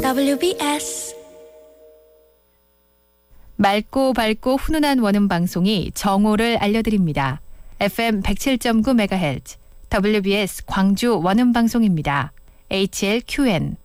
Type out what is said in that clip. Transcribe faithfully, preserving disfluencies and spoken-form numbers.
더블유비에스 맑고 밝고 훈훈한 원음 방송이 정오를 알려드립니다. 에프엠 백칠 점 구 메가헤르츠 더블유비에스 광주 원음 방송입니다. 에이치엘큐엔